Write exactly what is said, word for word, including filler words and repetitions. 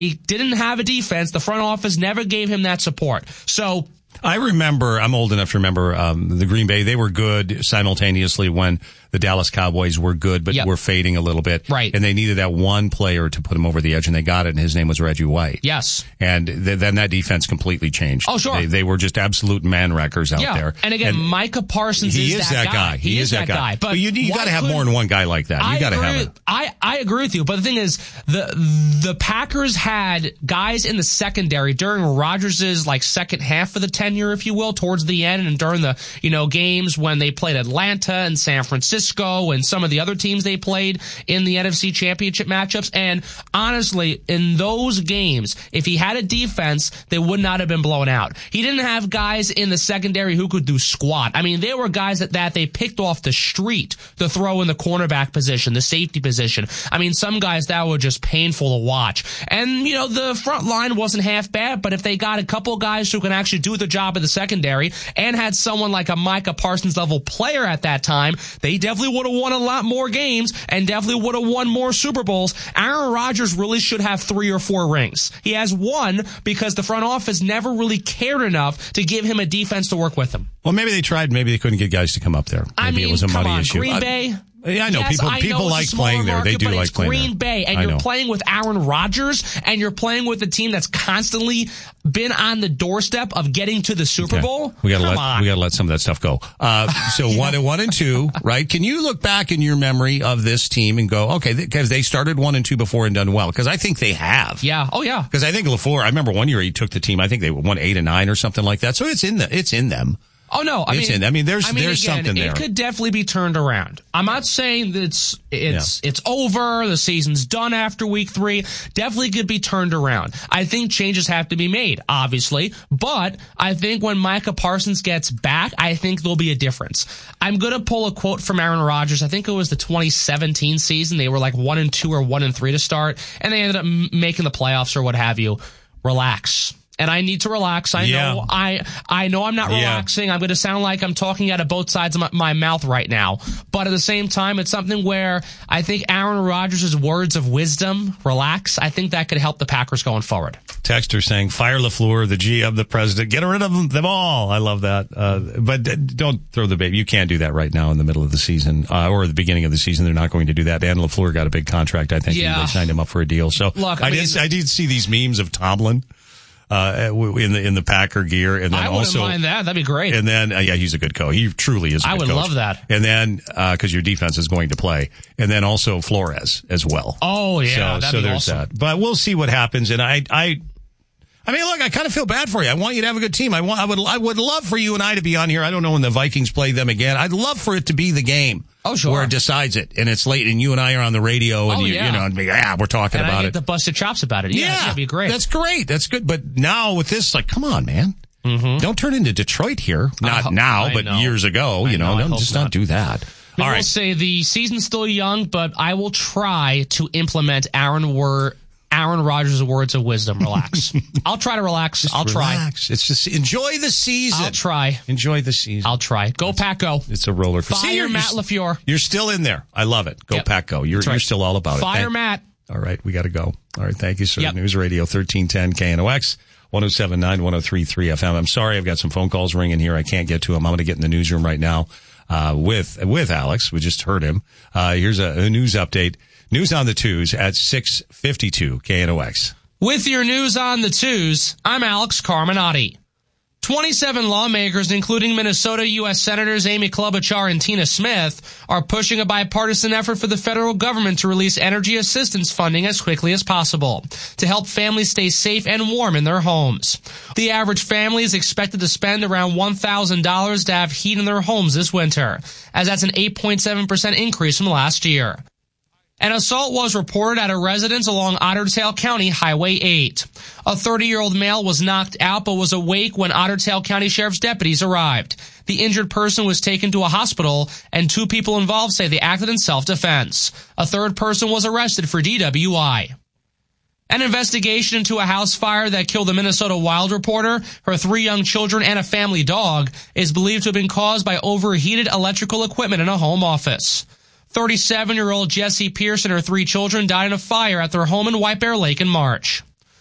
He didn't have a defense. The front office never gave him that support. So I remember, I'm old enough to remember um, the Green Bay. They were good simultaneously when the Dallas Cowboys were good, but yep. were fading a little bit. Right. And they needed that one player to put them over the edge, and they got it, and his name was Reggie White. Yes. And th- then that defense completely changed. Oh, sure. They, they were just absolute man wreckers out yeah. there. And again, and Micah Parsons he is, is that, that guy. guy. He, he is, is that that guy. guy. But, but you, you got to have more than one guy like that. You got to have it. I, I agree with you. But the thing is, the the Packers had guys in the secondary during Rodgers' like second half of the tenure, if you will, towards the end, and during the you know games when they played Atlanta and San Francisco and some of the other teams they played in the N F C Championship matchups. And honestly, in those games, if he had a defense, they would not have been blown out. He didn't have guys in the secondary who could do squat. I mean, there were guys that, that they picked off the street to throw in the cornerback position, the safety position. I mean, some guys that were just painful to watch. And, you know, the front line wasn't half bad, but if they got a couple guys who can actually do the job in the secondary and had someone like a Micah Parsons level player at that time, they definitely would have won a lot more games and definitely would have won more Super Bowls. Aaron Rodgers really should have three or four rings. He has one because the front office never really cared enough to give him a defense to work with him. Well, maybe they tried. Maybe they couldn't get guys to come up there. Maybe I mean, it was a come money on, issue. Green I, Bay. Yeah, I know. Yes, people I people know like playing there. They do but like it's playing Green there. Bay, and I you're know. playing with Aaron Rodgers, and you're playing with a team that's constantly been on the doorstep of getting to the Super Okay. Bowl. We gotta Come let on. we gotta let some of that stuff go. Uh, so one and one and two, right? Can you look back in your memory of this team and go, okay, because they started one and two before and done well? Because I think they have. Yeah. Oh yeah. Because I think LaFleur. I remember one year he took the team. I think they won eight and nine or something like that. So it's in the it's in them. Oh no! I it's mean, in, I mean, there's I mean, there's again, something there. It could definitely be turned around. I'm not saying that it's it's yeah. it's over. The season's done after week three. Definitely could be turned around. I think changes have to be made, obviously, but I think when Micah Parsons gets back, I think there'll be a difference. I'm gonna pull a quote from Aaron Rodgers. I think it was the twenty seventeen season. They were like one and two or one and three to start, and they ended up m- making the playoffs or what have you. Relax. And I need to relax. I yeah. know I I know I'm not yeah. relaxing. I'm going to sound like I'm talking out of both sides of my, my mouth right now. But at the same time, it's something where I think Aaron Rodgers' words of wisdom, relax, I think that could help the Packers going forward. Texter saying, fire LaFleur, the G M, the president, get rid of them, them all. I love that. Uh, but don't throw the baby. You can't do that right now in the middle of the season, uh, or the beginning of the season. They're not going to do that. And LaFleur got a big contract, I think. Yeah. They signed him up for a deal. So Look, I, I, mean, did, I did see these memes of Tomlin. Uh, in the, in the Packer gear. And then I wouldn't also, mind that. That'd be great. And then, uh, yeah, he's a good coach. He truly is a I good would coach. love that. And then, uh, cause your defense is going to play. And then also Flores as well. Oh, yeah. So, that'd so be there's awesome. that. But we'll see what happens. And I, I, I mean, look, I kind of feel bad for you. I want you to have a good team. I want, I would, I would love for you and I to be on here. I don't know when the Vikings play them again. I'd love for it to be the game. Oh, sure. Where it decides it, and it's late, and you and I are on the radio, and oh, you, yeah. you know, and yeah, we're talking and about I get it. the busted chops about it. Yeah, yeah, that'd be great. That's great. That's good. But now with this, like, come on, man. Mm-hmm. Don't turn into Detroit here. Not ho- now, I but know. years ago. I You know, know, I don't, hope just not. not do that. I All will right. say the season's still young, but I will try to implement Aaron Wor- Aaron Rodgers' words of wisdom. Relax. I'll try to relax. Just I'll relax. It's just enjoy the season. I'll try. Enjoy the season. I'll try. Go Pack, go. It's a roller coaster. Fire See, you're, Matt you're, LaFleur. You're still in there. I love it. Go Yep. Pack, go. You're, That's right. you're still all about it. Fire Thank- Matt. All right, we got to go. All right, thank you, sir. Yep. News Radio thirteen ten K N O X, one oh seven point nine, one oh three point three F M. I'm sorry, I've got some phone calls ringing here. I can't get to them. I'm going to get in the newsroom right now uh, with with Alex. We just heard him. Uh, here's a, a news update. News on the twos at six fifty-two K N O X. With your news on the twos, I'm Alex Carminati. twenty-seven lawmakers, including Minnesota U S Senators Amy Klobuchar and Tina Smith, are pushing a bipartisan effort for the federal government to release energy assistance funding as quickly as possible to help families stay safe and warm in their homes. The average family is expected to spend around one thousand dollars to have heat in their homes this winter, as that's an eight point seven percent increase from last year. An assault was reported at a residence along Otter Tail County Highway eight. A thirty-year-old male was knocked out but was awake when Otter Tail County Sheriff's deputies arrived. The injured person was taken to a hospital, and two people involved say they acted in self-defense. A third person was arrested for D W I. An investigation into a house fire that killed a Minnesota Wild reporter, her three young children, and a family dog is believed to have been caused by overheated electrical equipment in a home office. thirty-seven-year-old Jessie Pierce and her three children died in a fire at their home in White Bear Lake in March.